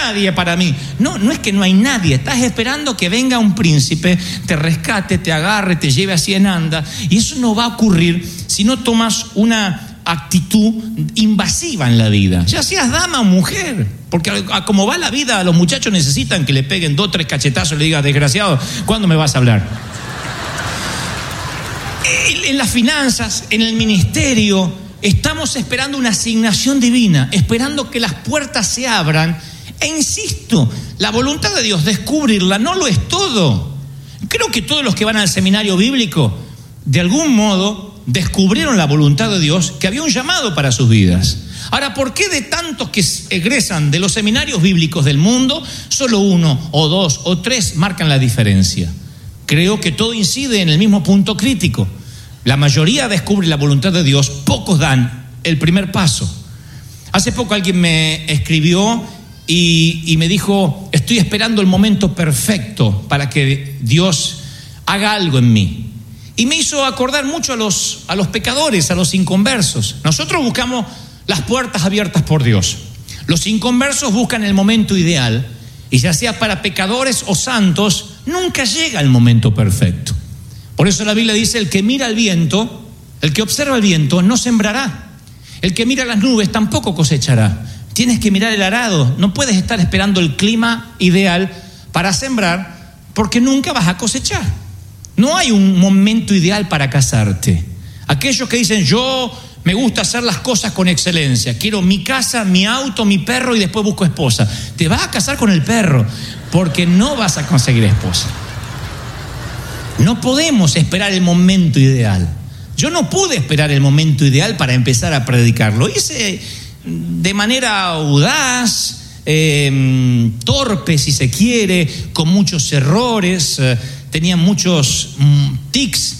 nadie para mí. No es que no hay nadie. Estás esperando que venga un príncipe, te rescate, te agarre, te lleve así en anda. Y eso no va a ocurrir si no tomas una actitud invasiva en la vida, ya seas dama o mujer, porque como va la vida, los muchachos necesitan que le peguen 2 o 3 cachetazos y le digan: desgraciado, ¿cuándo me vas a hablar? En las finanzas, en el ministerio, estamos esperando una asignación divina, esperando que las puertas se abran. E insisto, la voluntad de Dios, descubrirla, no lo es todo. Creo que todos los que van al seminario bíblico, de algún modo, descubrieron la voluntad de Dios, que había un llamado para sus vidas. Ahora, ¿por qué de tantos que egresan de los seminarios bíblicos del mundo, solo 1 o 2 o 3 marcan la diferencia? Creo que todo incide en el mismo punto crítico. La mayoría descubre la voluntad de Dios, pocos dan el primer paso. Hace poco alguien me escribió y me dijo: estoy esperando el momento perfecto para que Dios haga algo en mí. Y me hizo acordar mucho a los pecadores, a los inconversos. Nosotros buscamos las puertas abiertas por Dios. Los inconversos buscan el momento ideal, y ya sea para pecadores o santos, nunca llega el momento perfecto. Por eso la Biblia dice: el que mira el viento, el que observa el viento, no sembrará. El que mira las nubes tampoco cosechará. Tienes que mirar el arado. No puedes estar esperando el clima ideal para sembrar, porque nunca vas a cosechar. No hay un momento ideal para casarte. Aquellos que dicen: yo me gusta hacer las cosas con excelencia, quiero mi casa, mi auto, mi perro y después busco esposa. Te vas a casar con el perro, porque no vas a conseguir esposa. No podemos esperar el momento ideal. Yo no pude esperar el momento ideal para empezar a predicar. Lo hice de manera audaz, torpe si se quiere, con muchos errores. Tenía muchos tics,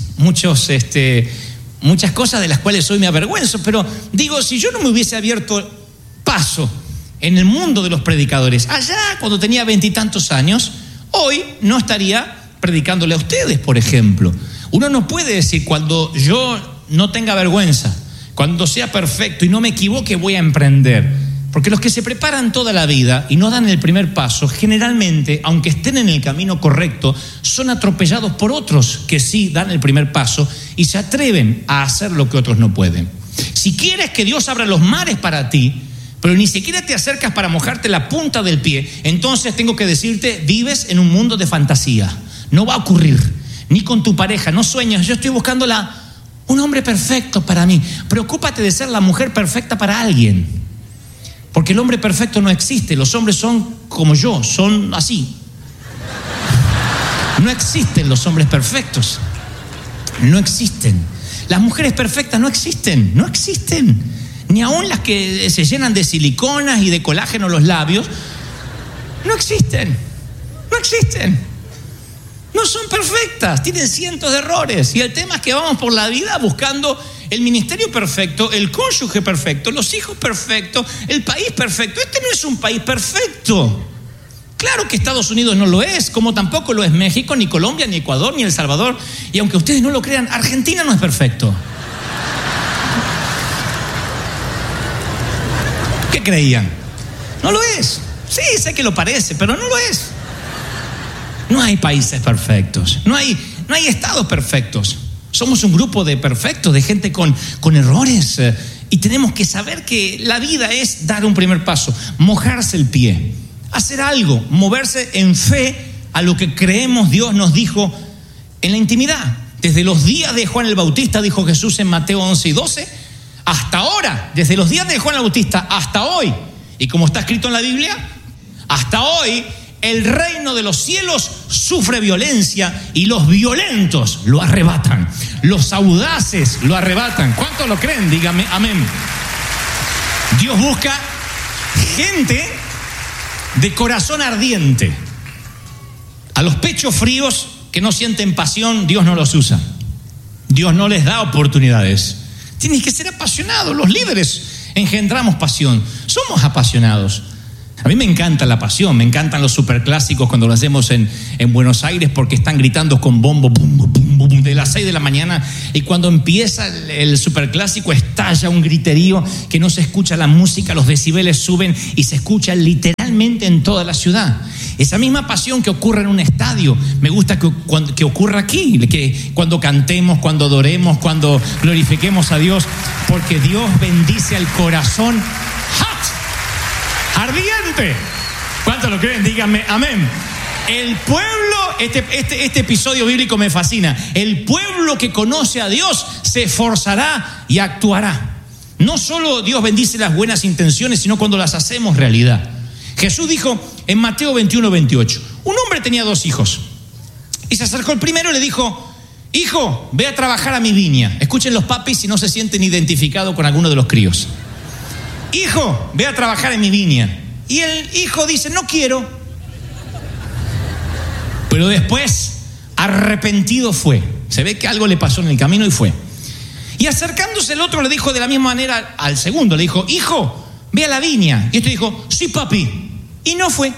muchas cosas de las cuales hoy me avergüenzo, pero digo, si yo no me hubiese abierto paso en el mundo de los predicadores, allá cuando tenía 20 y tantos años, hoy no estaría predicándole a ustedes, por ejemplo. Uno no puede decir: cuando yo no tenga vergüenza, cuando sea perfecto y no me equivoque, voy a emprender. Porque los que se preparan toda la vida y no dan el primer paso, generalmente, aunque estén en el camino correcto, son atropellados por otros que sí dan el primer paso y se atreven a hacer lo que otros no pueden. Si quieres que Dios abra los mares para ti, pero ni siquiera te acercas para mojarte la punta del pie, entonces tengo que decirte: vives en un mundo de fantasía. No va a ocurrir, ni con tu pareja. No sueñas: yo estoy buscando un hombre perfecto para mí. Preocúpate de ser la mujer perfecta para alguien. Porque el hombre perfecto no existe. Los hombres son como yo, son así. No existen los hombres perfectos. No existen. Las mujeres perfectas no existen. No existen. Ni aun las que se llenan de siliconas y de colágeno los labios. No existen. No existen. No son perfectas. Tienen cientos de errores. Y el tema es que vamos por la vida buscando el ministerio perfecto, el cónyuge perfecto, los hijos perfectos, el país perfecto. Este no es un país perfecto. Claro que Estados Unidos no lo es, como tampoco lo es México, ni Colombia, ni Ecuador, ni El Salvador. Y aunque ustedes no lo crean, Argentina no es perfecto. ¿Qué creían? No lo es. Sí, sé que lo parece, pero no lo es. No hay países perfectos, no hay estados perfectos. Somos un grupo de perfectos, de gente con errores, y tenemos que saber que la vida es dar un primer paso, mojarse el pie, hacer algo, moverse en fe a lo que creemos Dios nos dijo en la intimidad. Desde los días de Juan el Bautista, dijo Jesús en Mateo 11 y 12, hasta ahora, desde los días de Juan el Bautista hasta hoy, y como está escrito en la Biblia, hasta hoy, el reino de los cielos sufre violencia y los violentos lo arrebatan. Los audaces lo arrebatan. ¿Cuántos lo creen? Dígame amén. Dios busca gente de corazón ardiente. A los pechos fríos que no sienten pasión, Dios no los usa. Dios no les da oportunidades. Tienes que ser apasionado. Los líderes engendramos pasión. Somos apasionados. A mí me encanta la pasión, me encantan los superclásicos cuando lo hacemos en Buenos Aires, porque están gritando con bombo, bum, bum, bum, bum, de las 6 de la mañana, y cuando empieza el superclásico estalla un griterío que no se escucha la música, los decibeles suben y se escucha literalmente realmente en toda la ciudad. Esa misma pasión que ocurre en un estadio, me gusta que ocurra aquí, que cuando cantemos, cuando adoremos, cuando glorifiquemos a Dios, porque Dios bendice al corazón hot, ardiente. ¿Cuántos lo creen? Díganme amén. El pueblo, este episodio bíblico me fascina. El pueblo que conoce a Dios se esforzará y actuará. No solo Dios bendice las buenas intenciones, sino cuando las hacemos realidad. Jesús dijo en Mateo 21:28, un hombre tenía 2 hijos. Y se acercó el primero y le dijo: hijo, ve a trabajar a mi viña. Escuchen los papis si no se sienten identificados con alguno de los críos. Hijo, ve a trabajar en mi viña. Y el hijo dice: no quiero. Pero después, arrepentido fue. Se ve que algo le pasó en el camino y fue. Y acercándose el otro le dijo de la misma manera al segundo, le dijo: hijo, ve a la viña. Y este dijo: sí, papi. Y no fue.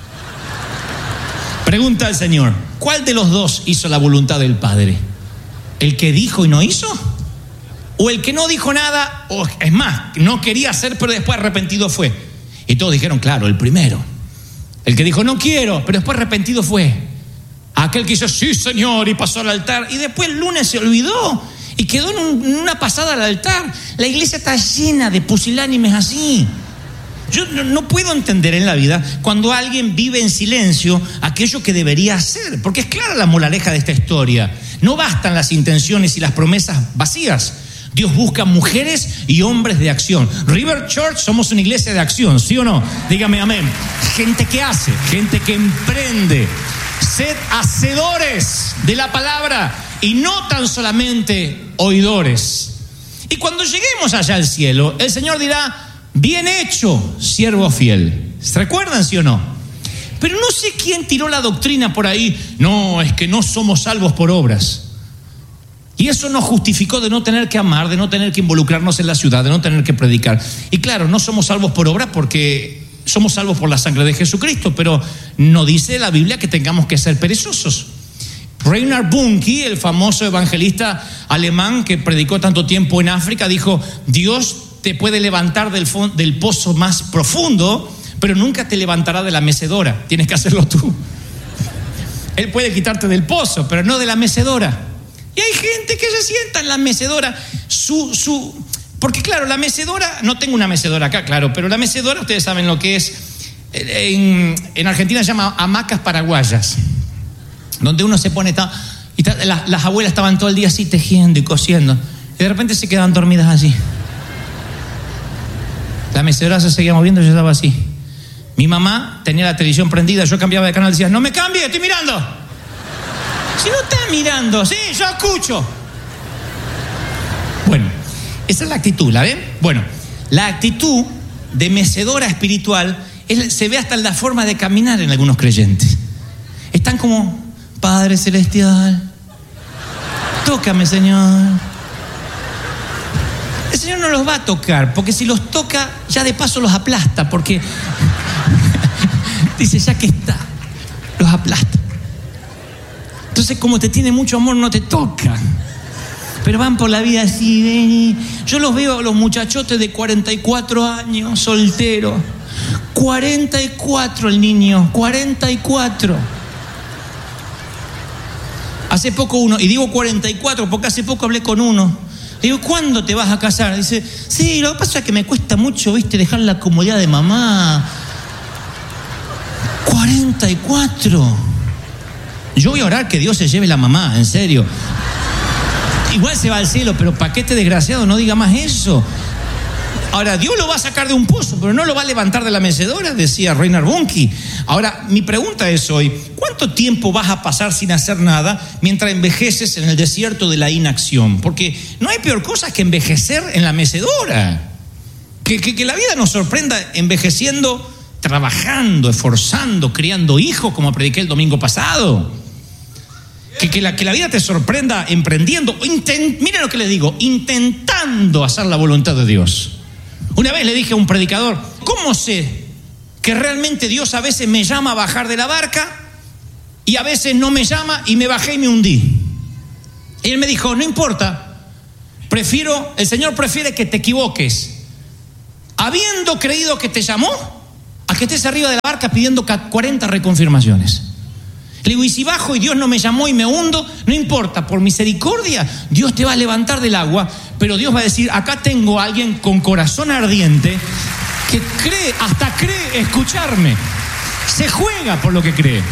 Pregunta al Señor: ¿cuál de los 2 hizo la voluntad del Padre? ¿El que dijo y no hizo? ¿O el que no dijo nada? O es más, no quería hacer, pero después arrepentido fue. Y todos dijeron: claro, el primero. El que dijo: no quiero, pero después arrepentido fue. Aquel que hizo: sí, Señor, y pasó al altar. Y después el lunes se olvidó y quedó en una pasada al altar. La iglesia está llena de pusilánimes así. Yo no puedo entender en la vida cuando alguien vive en silencio aquello que debería hacer, porque es clara la moraleja de esta historia. No bastan las intenciones y las promesas vacías. Dios busca mujeres y hombres de acción. River Church somos una iglesia de acción, ¿sí o no? Dígame amén. Gente que hace, gente que emprende. Sed hacedores de la palabra y no tan solamente oidores. Y cuando lleguemos allá al cielo, el Señor dirá: bien hecho, siervo fiel. ¿Se recuerdan, sí o no? Pero no sé quién tiró la doctrina por ahí. No, es que no somos salvos por obras. Y eso nos justificó de no tener que amar, de no tener que involucrarnos en la ciudad, de no tener que predicar. Y claro, no somos salvos por obra porque somos salvos por la sangre de Jesucristo, pero no dice la Biblia que tengamos que ser perezosos. Reinhard Bonnke, el famoso evangelista alemán que predicó tanto tiempo en África, dijo: Dios te puede levantar del pozo más profundo, pero nunca te levantará de la mecedora. Tienes que hacerlo tú. Él puede quitarte del pozo, pero no de la mecedora. Y hay gente que se sienta en la mecedora. Porque claro, la mecedora, no tengo una mecedora acá, claro, pero la mecedora, ustedes saben lo que es. En Argentina se llama hamacas paraguayas, donde uno se pone, las abuelas estaban todo el día así tejiendo y cosiendo, y de repente se quedaban dormidas así. La mecedora se seguía moviendo y yo estaba así. Mi mamá tenía la televisión prendida, yo cambiaba de canal y decía: no me cambie, estoy mirando. Si no está mirando, sí, yo escucho. Bueno, esa es la actitud, ¿la ven? Bueno, la actitud de mecedora espiritual se ve hasta en la forma de caminar en algunos creyentes. Están como: Padre Celestial, tócame, Señor. El Señor no los va a tocar, porque si los toca, ya de paso los aplasta, porque dice: ya que está, los aplasta. Entonces, como te tiene mucho amor, no te toca. Pero van por la vida así, ven. Yo los veo a los muchachotes de 44 años, solteros. 44 el niño, 44. Hace poco uno, y digo 44 porque hace poco hablé con uno. Le digo: ¿cuándo te vas a casar? Dice: sí, lo que pasa es que me cuesta mucho, viste, dejar la comodidad de mamá. 44. Yo voy a orar que Dios se lleve la mamá, en serio. Igual se va al cielo, pero paquete desgraciado, no diga más eso. Ahora, Dios lo va a sacar de un pozo, pero no lo va a levantar de la mecedora, decía Reinhard Bonnke. Ahora, mi pregunta es hoy: ¿cuánto tiempo vas a pasar sin hacer nada mientras envejeces en el desierto de la inacción? Porque no hay peor cosa que envejecer en la mecedora. Que la vida nos sorprenda envejeciendo, trabajando, esforzando, criando hijos, como prediqué el domingo pasado. Que la vida te sorprenda emprendiendo, miren lo que les digo, intentando hacer la voluntad de Dios. Una vez le dije a un predicador: ¿cómo sé que realmente Dios a veces me llama a bajar de la barca y a veces no me llama y me bajé y me hundí? Y él me dijo: no importa, el Señor prefiere que te equivoques habiendo creído que te llamó a que estés arriba de la barca pidiendo 40 reconfirmaciones. Le digo, y si bajo y Dios no me llamó y me hundo, no importa, por misericordia, Dios te va a levantar del agua, pero Dios va a decir, acá tengo a alguien con corazón ardiente que cree, hasta cree escucharme. Se juega por lo que cree.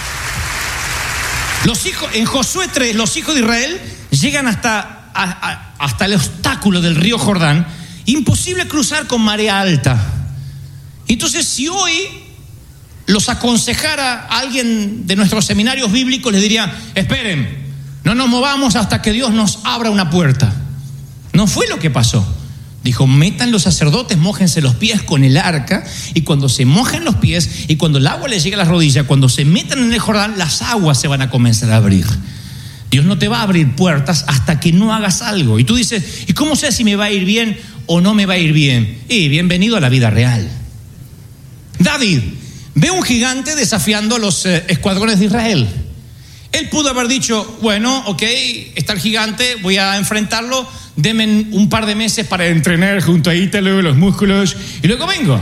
En Josué 3, los hijos de Israel llegan hasta el obstáculo del río Jordán, imposible cruzar con marea alta. Entonces, si hoy los aconsejara a alguien de nuestros seminarios bíblicos, les diría, esperen, no nos movamos hasta que Dios nos abra una puerta. No fue lo que pasó. Dijo, metan los sacerdotes, mójense los pies con el arca, y cuando se mojen los pies y cuando el agua les llegue a las rodillas, cuando se metan en el Jordán, las aguas se van a comenzar a abrir. Dios no te va a abrir puertas hasta que no hagas algo. Y tú dices, ¿y cómo sé si me va a ir bien o no me va a ir bien? Y bienvenido a la vida real. David ve un gigante desafiando a los escuadrones de Israel. Él pudo haber dicho, bueno, ok, está el gigante, voy a enfrentarlo, denme un par de meses para entrenar junto a Ítalo, los músculos, y luego vengo.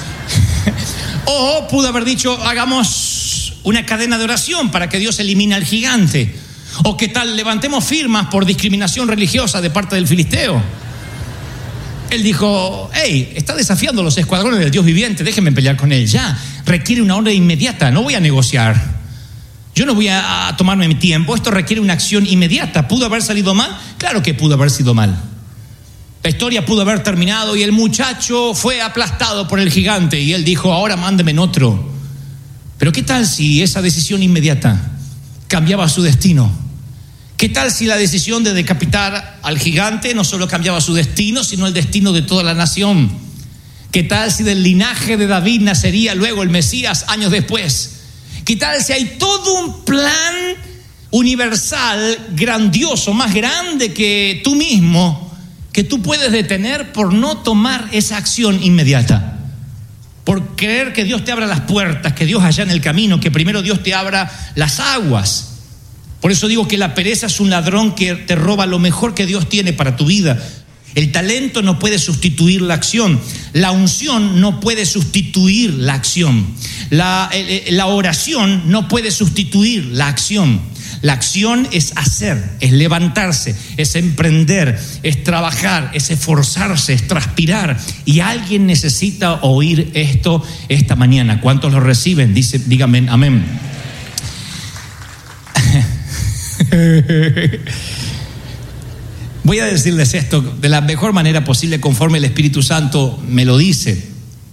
O pudo haber dicho, hagamos una cadena de oración para que Dios elimine al gigante. O qué tal, levantemos firmas por discriminación religiosa de parte del filisteo. Él dijo, hey, está desafiando a los escuadrones del Dios viviente, déjenme pelear con él ya. Requiere una orden inmediata, no voy a negociar. Yo no voy a tomarme mi tiempo, esto requiere una acción inmediata. ¿Pudo haber salido mal? Claro que pudo haber sido mal. La historia pudo haber terminado y el muchacho fue aplastado por el gigante y él dijo, ahora mándeme en otro. Pero ¿qué tal si esa decisión inmediata cambiaba su destino? ¿Qué tal si la decisión de decapitar al gigante no solo cambiaba su destino, sino el destino de toda la nación? ¿Qué tal si del linaje de David nacería luego el Mesías años después? ¿Qué tal si hay todo un plan universal, grandioso, más grande que tú mismo, que tú puedes detener por no tomar esa acción inmediata? Por creer que Dios te abra las puertas, que Dios allá en el camino, que primero Dios te abra las aguas. Por eso digo que la pereza es un ladrón que te roba lo mejor que Dios tiene para tu vida. El talento no puede sustituir la acción. La unción no puede sustituir la acción. La oración no puede sustituir la acción. La acción es hacer, es levantarse, es emprender, es trabajar, es esforzarse, es transpirar. Y alguien necesita oír esto esta mañana. ¿Cuántos lo reciben? Díganme amén. Voy a decirles esto de la mejor manera posible, conforme el Espíritu Santo me lo dice.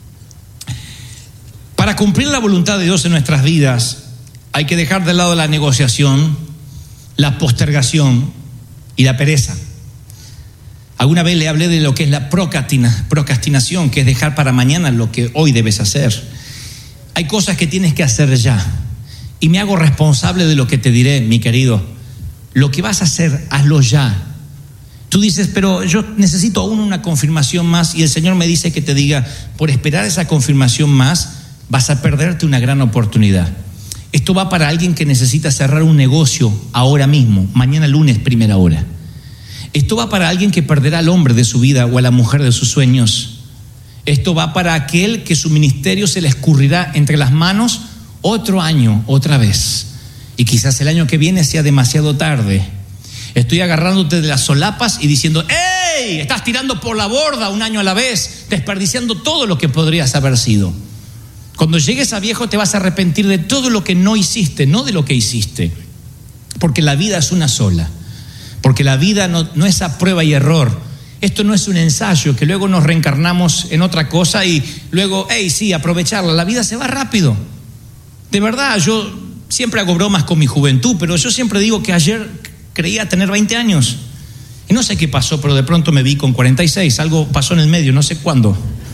Para cumplir la voluntad de Dios en nuestras vidas, hay que dejar de lado la negociación, la postergación y la pereza. Alguna vez le hablé de lo que es la procrastinación, que es dejar para mañana lo que hoy debes hacer. Hay cosas que tienes que hacer ya. Y me hago responsable de lo que te diré, mi querido. Lo que vas a hacer, hazlo ya. Tú dices, pero yo necesito aún una confirmación más, y el Señor me dice que te diga, por esperar esa confirmación más, vas a perderte una gran oportunidad. Esto va para alguien que necesita cerrar un negocio ahora mismo, mañana lunes, primera hora. Esto va para alguien que perderá al hombre de su vida o a la mujer de sus sueños. Esto va para aquel que su ministerio se le escurrirá entre las manos otro año, otra vez. Y quizás el año que viene sea demasiado tarde. Estoy agarrándote de las solapas y diciendo, ¡hey! Estás tirando por la borda un año a la vez, desperdiciando todo lo que podrías haber sido. Cuando llegues a viejo te vas a arrepentir de todo lo que no hiciste, no de lo que hiciste. Porque la vida es una sola. Porque la vida no es a prueba y error. Esto no es un ensayo que luego nos reencarnamos en otra cosa y luego, ¡hey! Sí, aprovecharla. La vida se va rápido. De verdad, yo siempre hago bromas con mi juventud, pero yo siempre digo que ayer creía tener 20 años. Y no sé qué pasó, pero de pronto me vi con 46. Algo pasó en el medio, no sé cuándo.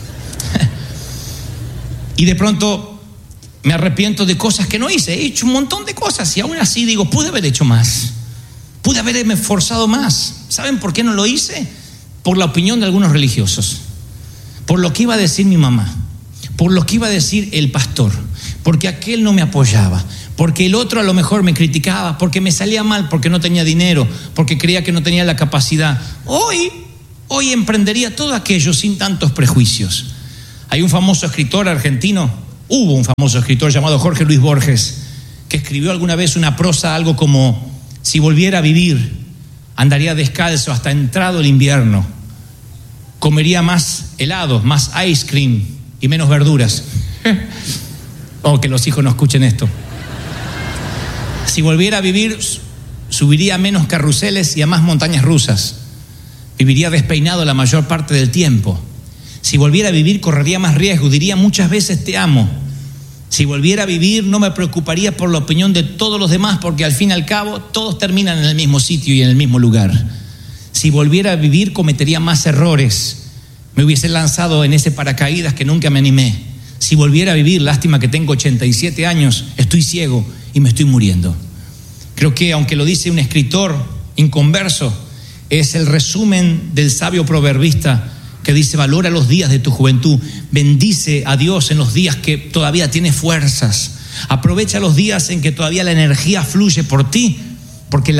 Y de pronto me arrepiento de cosas que no hice. He hecho un montón de cosas y aún así digo, pude haber hecho más. Pude haberme esforzado más. ¿Saben por qué no lo hice? Por la opinión de algunos religiosos. Por lo que iba a decir mi mamá. Por lo que iba a decir el pastor. Porque aquel no me apoyaba. Porque el otro a lo mejor me criticaba. Porque me salía mal, porque no tenía dinero. Porque creía que no tenía la capacidad. Hoy emprendería todo aquello sin tantos prejuicios. Hay un famoso escritor argentino, hubo un famoso escritor llamado Jorge Luis Borges, que escribió alguna vez una prosa algo como: si volviera a vivir, andaría descalzo hasta entrado el invierno, comería más helados, más ice cream y menos verduras. Que los hijos no escuchen esto. Si volviera a vivir, subiría a menos carruseles y a más montañas rusas. Viviría despeinado la mayor parte del tiempo. Si volviera a vivir, correría más riesgo, diría muchas veces te amo. Si volviera a vivir, no me preocuparía por la opinión de todos los demás, porque al fin y al cabo todos terminan en el mismo sitio y en el mismo lugar. Si volviera a vivir, cometería más errores. Me hubiese lanzado en ese paracaídas que nunca me animé. Si volviera a vivir, lástima que tengo 87 años, estoy ciego y me estoy muriendo. Creo que, aunque lo dice un escritor inconverso, es el resumen del sabio proverbista que dice: valora los días de tu juventud, bendice a Dios en los días que todavía tienes fuerzas, aprovecha los días en que todavía la energía fluye por ti, porque la